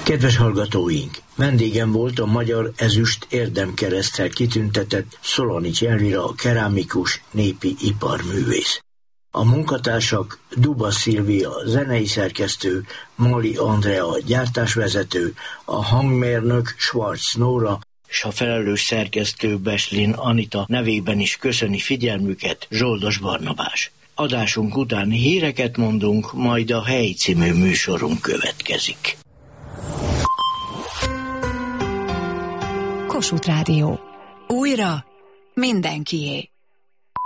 Kedves hallgatóink! Vendégem volt a Magyar Ezüst Érdemkereszttel kitüntetett Szolonics Elvira, a kerámikus, népi iparművész. A munkatársak Duba Szilvia, zenei szerkesztő, Mali Andrea, gyártásvezető, a hangmérnök Schwarz Nóra, és a felelős szerkesztő Beslin Anita nevében is köszöni figyelmüket Zsoldos Barnabás. Adásunk után híreket mondunk, majd a Hely című műsorunk következik. Kossuth Rádió. Újra mindenkié.